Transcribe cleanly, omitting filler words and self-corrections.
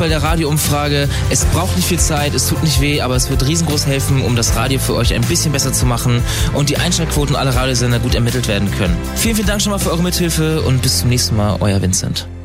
bei der Radioumfrage. Es braucht nicht viel Zeit, es tut nicht weh, aber es wird riesengroß helfen, um das Radio für euch ein bisschen besser zu machen und die Einschaltquoten aller Radiosender gut ermittelt werden können. Vielen, vielen Dank schon mal für eure Mithilfe und bis zum nächsten Mal, euer Vincent.